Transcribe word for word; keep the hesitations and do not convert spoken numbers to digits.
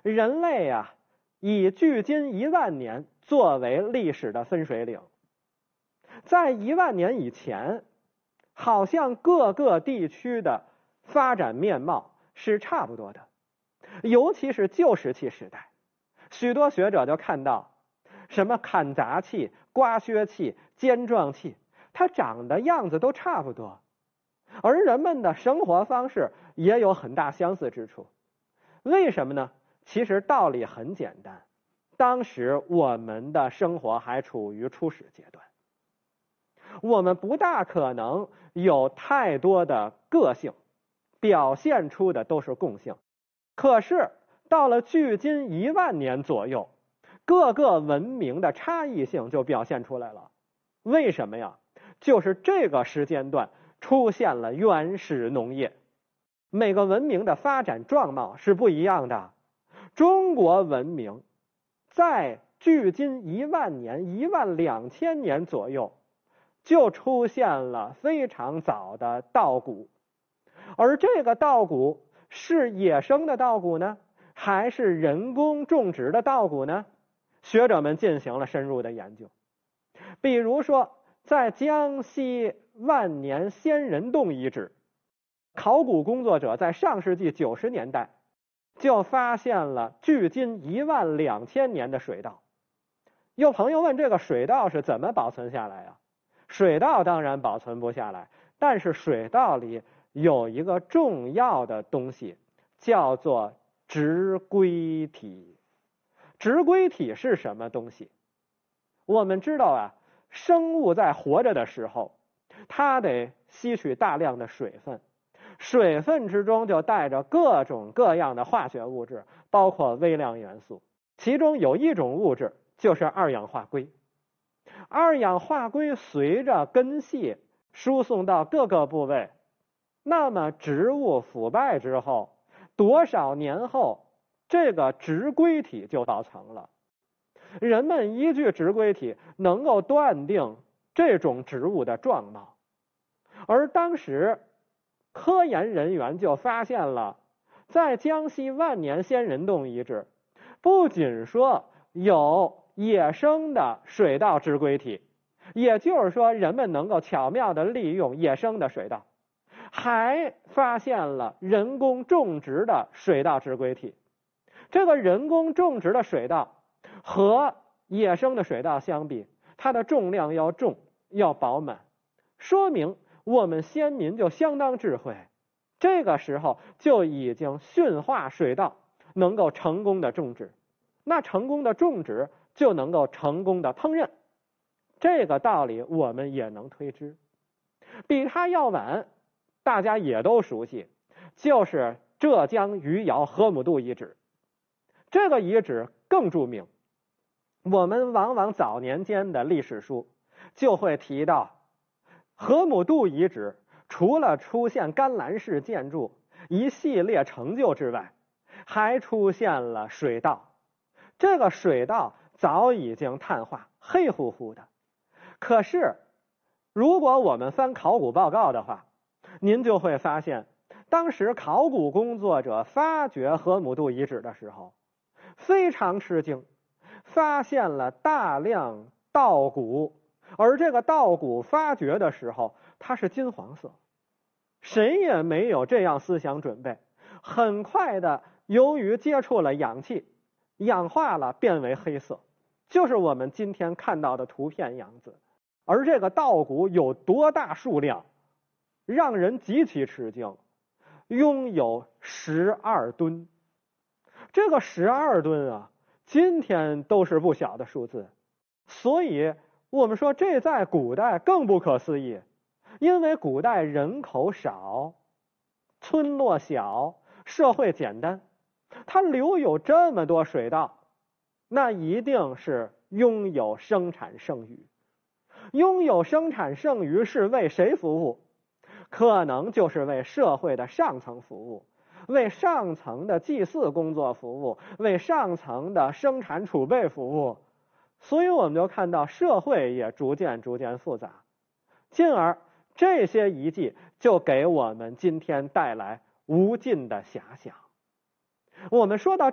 人类啊，以距今一万年作为历史的分水岭。在一万年以前，好像各个地区的发展面貌是差不多的，尤其是旧石器时代，许多学者就看到，什么砍砸器、刮削器、尖状器，它长的样子都差不多，而人们的生活方式也有很大相似之处。为什么呢？其实道理很简单，当时我们的生活还处于初始阶段，我们不大可能有太多的个性，表现出的都是共性。可是到了距今一万年左右，各个文明的差异性就表现出来了。为什么呀？就是这个时间段出现了原始农业，每个文明的发展状貌是不一样的。中国文明在距今一万年、一万两千年左右就出现了非常早的稻谷，而这个稻谷是野生的稻谷呢，还是人工种植的稻谷呢？学者们进行了深入的研究。比如说，在江西万年仙人洞遗址，考古工作者在上世纪九十年代就发现了距今一万两千年的水稻。有朋友问，这个水稻是怎么保存下来啊？水稻当然保存不下来，但是水稻里有一个重要的东西，叫做植硅体。植硅体是什么东西？我们知道啊，生物在活着的时候，它得吸取大量的水分，水分之中就带着各种各样的化学物质，包括微量元素。其中有一种物质就是二氧化硅。二氧化硅随着根系输送到各个部位，那么植物腐败之后，多少年后，这个植硅体就造成了。人们依据植硅体能够断定这种植物的状貌，而当时科研人员就发现了，在江西万年仙人洞遗址，不仅说有野生的水稻植硅体，也就是说人们能够巧妙地利用野生的水稻，还发现了人工种植的水稻植硅体。这个人工种植的水稻和野生的水稻相比，它的重量要重，要饱满，说明我们先民就相当智慧，这个时候就已经驯化水稻，能够成功的种植。那成功的种植就能够成功的烹饪，这个道理我们也能推知。比它要晚，大家也都熟悉，就是浙江余姚河姆渡遗址。这个遗址更著名，我们往往早年间的历史书就会提到，河姆渡遗址除了出现甘蓝式建筑一系列成就之外，还出现了水稻。这个水稻早已经碳化，黑乎乎的。可是如果我们翻考古报告的话，您就会发现，当时考古工作者发掘河姆渡遗址的时候非常吃惊，发现了大量稻谷，而这个稻谷发掘的时候它是金黄色，谁也没有这样思想准备，很快的由于接触了氧气，氧化了变为黑色，就是我们今天看到的图片样子。而这个稻谷有多大数量，让人极其吃惊，拥有十二吨。这个十二吨啊，今天都是不小的数字，所以我们说这在古代更不可思议，因为古代人口少，村落小，社会简单，它留有这么多水稻，那一定是拥有生产剩余。拥有生产剩余是为谁服务？可能就是为社会的上层服务，为上层的祭祀工作服务，为上层的生产储备服务。所以我们就看到社会也逐渐逐渐复杂，进而这些遗迹就给我们今天带来无尽的遐想。我们说到